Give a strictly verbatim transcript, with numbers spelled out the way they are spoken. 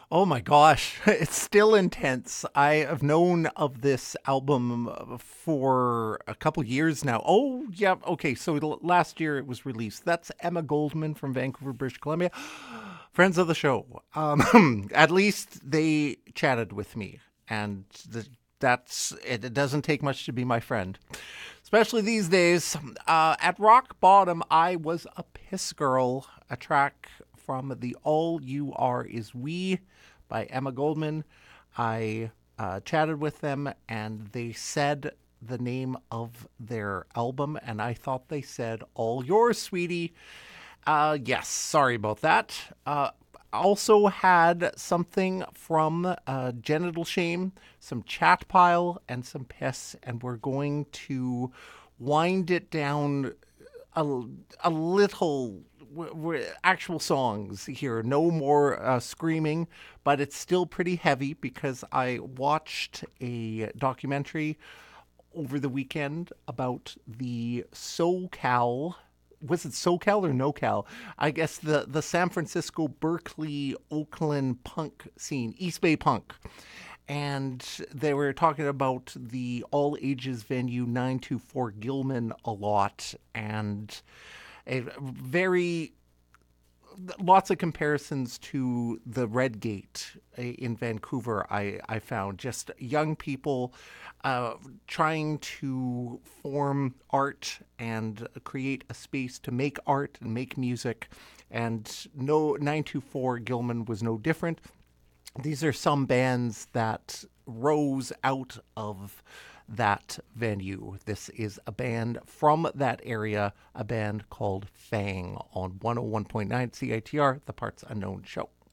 Oh my gosh, it's still intense. I have known of this album uh, for a couple years now. Oh, yeah. Okay, so l- last year it was released. That's Emma Goldman from Vancouver, British Columbia. Friends of the show. Um, at least they chatted with me, and the, that's it. It doesn't take much to be my friend, especially these days. Uh, at rock bottom, I was a piss girl. A track from the All You Are Is We by Emma Goldman. I uh, chatted with them and they said the name of their album, and I thought they said All Yours, Sweetie. Uh, yes, sorry about that. Uh, also had something from uh, Genital Shame, some Chat Pile, and some Piss, and we're going to wind it down a, a little actual songs here. No more uh, screaming, but it's still pretty heavy because I watched a documentary over the weekend about the SoCal. Was it SoCal or NoCal? I guess the, the San Francisco, Berkeley, Oakland punk scene, East Bay punk. And they were talking about the all ages venue nine two four Gilman a lot, and a very lots of comparisons to the Red Gate in Vancouver. I, I found just young people uh, trying to form art and create a space to make art and make music. And no nine two four Gilman was no different. These are some bands that rose out of that venue. This is a band from that area, a band called Fang on one oh one point nine C I T R, the Parts Unknown Show.